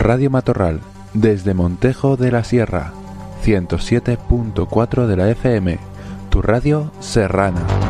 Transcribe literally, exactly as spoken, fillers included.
Radio Matorral, desde Montejo de la Sierra, ciento siete punto cuatro de la F M, tu radio serrana.